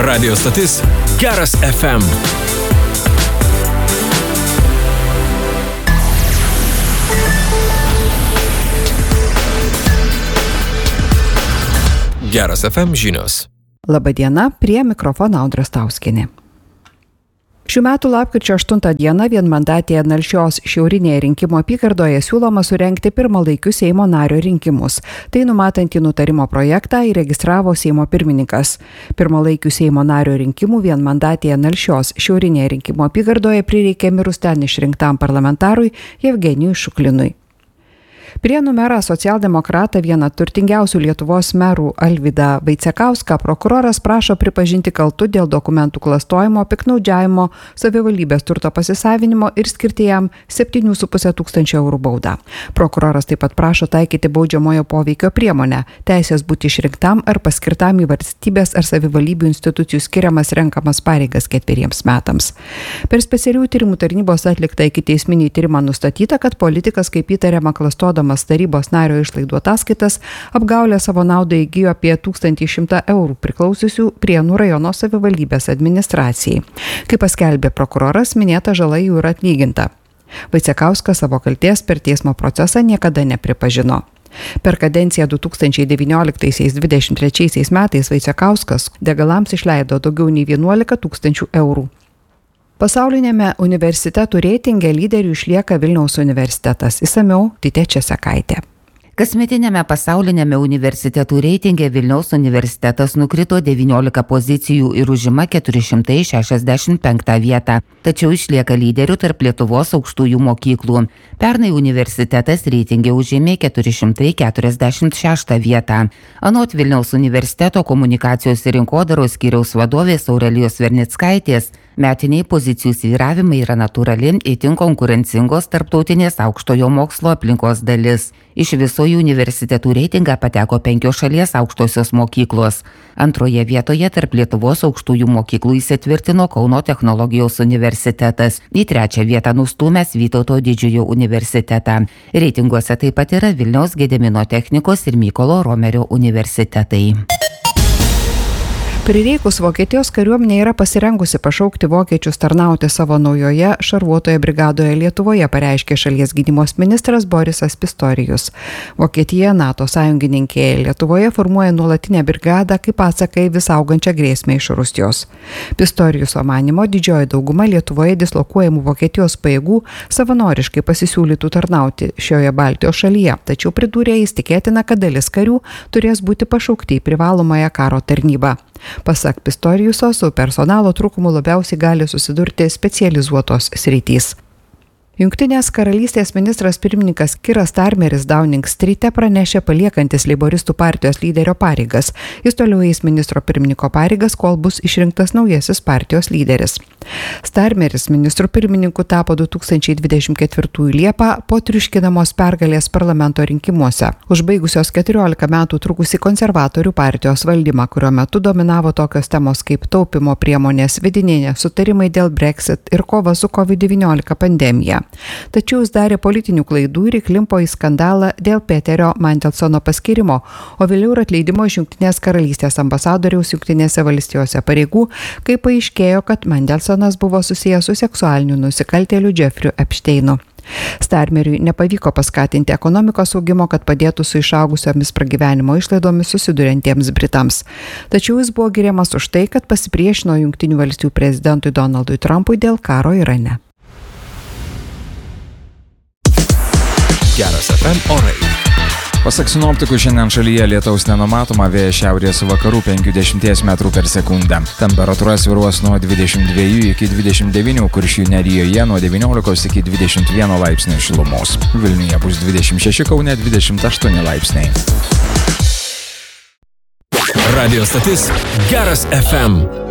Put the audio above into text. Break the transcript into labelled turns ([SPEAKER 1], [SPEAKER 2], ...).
[SPEAKER 1] Radio stotis Geras FM. Geras FM žinios.
[SPEAKER 2] Labadiena, prie mikrofono Audra Stauskienė. Šių metų lapkričio 8 dieną vienmandatėje Nalšios šiaurinėje rinkimų apygardoje siūloma surengti pirmalaikius Seimo nario rinkimus. Tai numatantį nutarimo projektą įregistravo Seimo pirmininkas. Pirmalaikių Seimo nario rinkimų vienmandatėje Nalšios šiaurinėje rinkimų apygardoje prireikė mirus ten išrinktam parlamentarui Jevgenijui Šuklinui. Prienų merą socialdemokratą, vieną turtingiausių Lietuvos merų Alvydą Vaicekauską, prokuroras prašo pripažinti kaltu dėl dokumentų klastojimo, piktnaudžiavimo, savivaldybės turto pasisavinimo ir skirti jam 7,5 tūkstančių eurų baudą. Prokuroras taip pat prašo taikyti baudžiamojo poveikio priemonę, teisės būti išrinktam ar paskirtam į valstybės ar savivaldybių institucijų skiriamas renkamas pareigas 4 metams. Per specialių tyrimų tarnybos atliktą ikiteisminį tyrimą nustatyta, kad politikas, kaip įtariama, klastodamas tarybos nario išlaidų ataskaitas, apgaulę savo naudą įgijo apie 1100 eurų priklausiusių Prienų rajono savivaldybės administracijai. Kaip paskelbė prokuroras, minėta žala jau yra atlyginta. Vaicekauskas savo kaltės per teismo procesą niekada nepripažino. Per kadenciją 2019-2023 metais Vaicekauskas degalams išleido daugiau nei 11 tūkstančių eurų. Pasaulinėme universitetų reitinge lyderių išlieka Vilniaus universitetas. Išsamiau Titė Česakaitė.
[SPEAKER 3] Kasmetinėme pasaulinėme universitetų reitinge Vilniaus universitetas nukrito 19 pozicijų ir užima 465 vietą, tačiau išlieka lyderių tarp Lietuvos aukštųjų mokyklų. Pernai universitetas reitinge užėmė 446 vietą. Anot Vilniaus universiteto komunikacijos ir rinkodaros skyriaus vadovės Aurelijos Vernickaitės, metiniai pozicijų svyravimai yra natūrali, itin konkurencingos tarptautinės aukštojo mokslo aplinkos dalis. Iš viso į universitetų reitingą pateko 5 šalies aukštosios mokyklos. Antroje vietoje tarp Lietuvos aukštųjų mokyklų įsitvirtino Kauno technologijos universitetas. Į 3. vietą nustūmęs Vytauto Didžiojo universitetą. Reitinguose taip pat yra Vilniaus Gedimino technikos ir Mykolo Romerio universitetai.
[SPEAKER 2] Prireikus Vokietijos kariuomenė yra pasirengusi pašaukti vokiečius tarnauti savo naujoje šarvuotoje brigadoje Lietuvoje, pareiškė šalies gynybos ministras Borisas Pistorijus. Vokietija, NATO sąjungininkė Lietuvoje formuoja nuolatinę brigadą kaip atsaką į vis augančią grėsmę iš Rusijos. Pistorijuso manymu, didžioji dauguma Lietuvoje dislokuojamų Vokietijos pajėgų savanoriškai pasisiūlytų tarnauti šioje Baltijos šalyje, tačiau pridūrė, jis tikėtina, kad dalis karių turės būti pašaukti į privalomąją karo tarnybą. Pasak Pistorijuso, su personalo trūkumu labiausiai gali susidurti specializuotos sritys. Jungtinės karalystės ministras pirmininkas Kiras Starmeris Downing Streete pranešė paliekantis Leiboristų partijos lyderio pareigas. Jis toliau eis ministro pirmininko pareigas, kol bus išrinktas naujasis partijos lyderis. Starmeris ministru pirmininku tapo 2024 Liepą po triuškinamos pergalės parlamento rinkimuose, užbaigusios 14 metų trukusi konservatorių partijos valdymą, kurio metu dominavo tokios temos kaip taupimo priemonės, vidiniai nesutarimai dėl Brexit ir kova su COVID-19 pandemija. Tačiau jis darė politinių klaidų ir įklimpo į skandalą dėl Peterio Mandelsono paskyrimo, o vėliau ir atleidimo iš Jungtinės karalystės ambasadoriaus Jungtinėse valstijose pareigų, kai paaiškėjo, kad Mandelsonas buvo susijęs su seksualiniu nusikaltėliu Jeffriu Epsteinu. Starmeriui nepavyko paskatinti ekonomikos augimo, kad padėtų su išaugusiomis pragyvenimo išlaidomis susiduriantiems Britams. Tačiau jis buvo giriamas už tai, kad pasipriešino Jungtinių valstijų prezidentui Donaldui Trumpui dėl karo Irane.
[SPEAKER 1] Geras FM orai.
[SPEAKER 4] Pasak sinoptikų, šiandien šalyje lietaus nenumatoma, vėjas šiaurės vakarų 50 metrų per sekundę. Temperatūra svyruos nuo 22 iki 29, Kuršių nerijoje nuo 19 iki 21 laipsnių šilumos. Vilniuje bus 26, Kaune 28 laipsniai.
[SPEAKER 1] Radio stotis Geras FM.